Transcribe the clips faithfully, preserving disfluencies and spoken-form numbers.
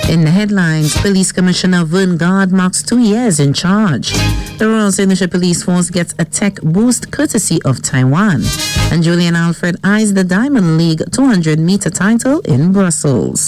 In the headlines, Police Commissioner Vern Gard marks two years in charge. The Royal Saint Lucia Police Force gets a tech boost courtesy of Taiwan. And Julian Alfred eyes the Diamond League two hundred meter title in Brussels.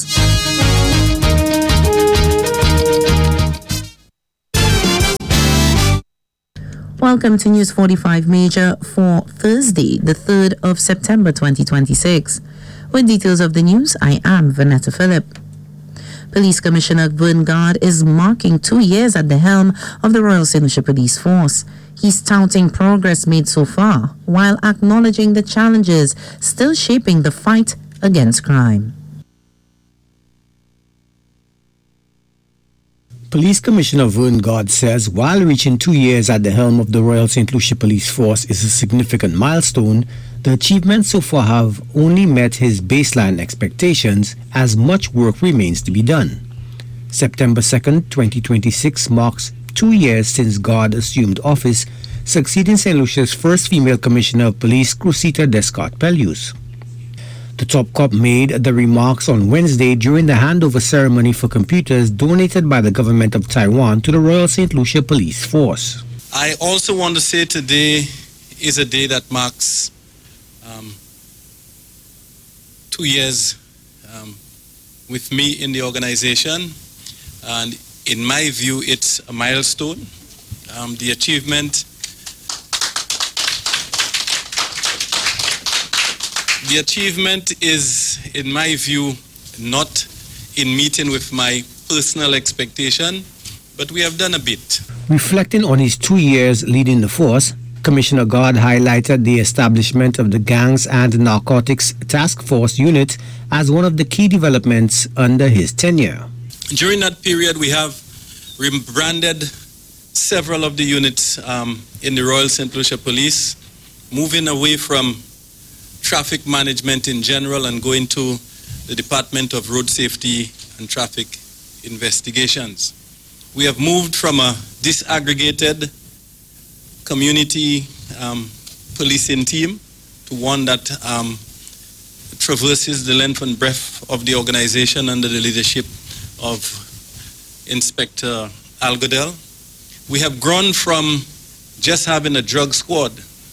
Welcome to News forty-five Major for Thursday, the third of September twenty twenty-six. With details of the news, I am Vanetta Phillip. Police Commissioner Vern Gard is marking two years at the helm of the Royal Saint Lucia Police Force. He's touting progress made so far, while acknowledging the challenges still shaping the fight against crime. Police Commissioner Vern Gard says while reaching two years at the helm of the Royal Saint Lucia Police Force is a significant milestone, the achievements so far have only met his baseline expectations as much work remains to be done. September second, twenty twenty-six marks two years since Gard assumed office, succeeding Saint Lucia's first female Commissioner of Police, Cressida Descartes-Pellews. The top cop made the remarks on Wednesday during the handover ceremony for computers donated by the government of Taiwan to the Royal Saint Lucia Police Force. I also want to say today is a day that marks um, two years um, with me in the organization, and in my view it's a milestone. Um, the achievement The achievement is, in my view, not in meeting with my personal expectation, but we have done a bit. Reflecting on his two years leading the force, Commissioner Gard highlighted the establishment of the Gangs and Narcotics Task Force unit as one of the key developments under his tenure. During that period, we have rebranded several of the units um, in the Royal Saint Lucia Police, moving away from traffic management in general and going to the Department of Road Safety and Traffic Investigations. We have moved from a disaggregated community um, policing team to one that um, traverses the length and breadth of the organization under the leadership of Inspector Algodel. We have grown from just having a drug squad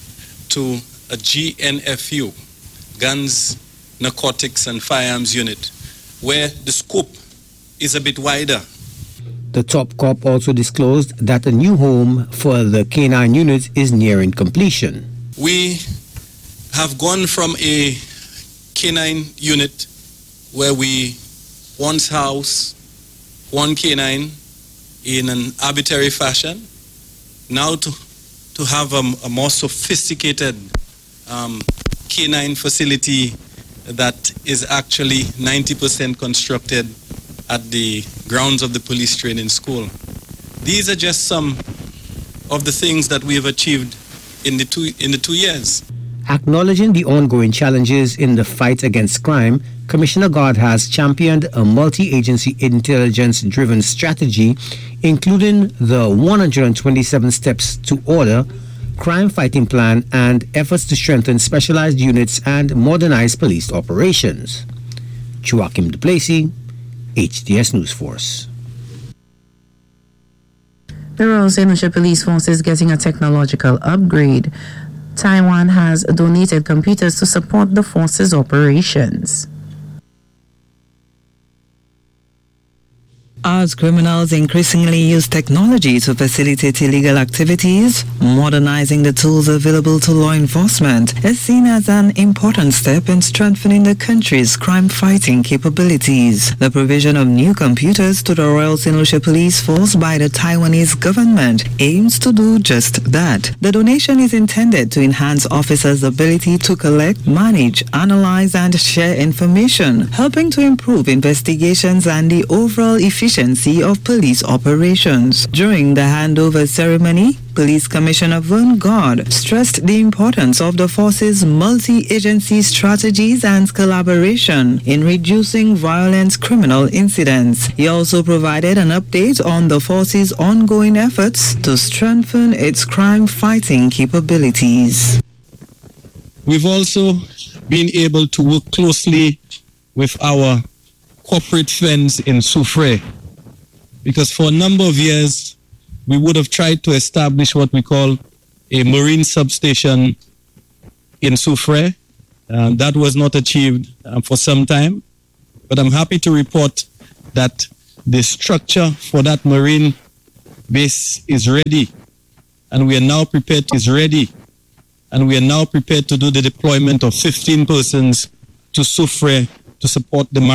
to a G N F U, Guns, Narcotics and Firearms Unit, where the scope is a bit wider. The top cop also disclosed that a new home for the K nine unit is nearing completion. We have gone from a K nine unit where we once housed one K nine in an arbitrary fashion, now to, to have a, a more sophisticated Um, K nine facility that is actually ninety percent constructed at the grounds of the police training school. These are just some of the things that we have achieved in the two in the two years. Acknowledging the ongoing challenges in the fight against crime, Commissioner Gard has championed a multi-agency intelligence-driven strategy, including the one hundred twenty-seven steps to order, crime fighting plan, and efforts to strengthen specialized units and modernize police operations. Joachim Duplessis, H D S News Force. The Royal Saint Lucia Police Force is getting a technological upgrade. Taiwan has donated computers to support the force's operations. As criminals increasingly use technology to facilitate illegal activities, modernizing the tools available to law enforcement is seen as an important step in strengthening the country's crime-fighting capabilities. The provision of new computers to the Royal Saint Lucia Police Force by the Taiwanese government aims to do just that. The donation is intended to enhance officers' ability to collect, manage, analyze, and share information, helping to improve investigations and the overall efficiency of police operations. During the handover ceremony, Police Commissioner Vern Gard stressed the importance of the force's multi-agency strategies and collaboration in reducing violent criminal incidents. He also provided an update on the force's ongoing efforts to strengthen its crime-fighting capabilities. We've also been able to work closely with our corporate fence in Soufrière, because for a number of years, we would have tried to establish what we call a marine substation in Soufrière. Uh, that was not achieved uh, for some time, but I'm happy to report that the structure for that marine base is ready, and we are now prepared, is ready, and we are now prepared to do the deployment of fifteen persons to Soufrière to support the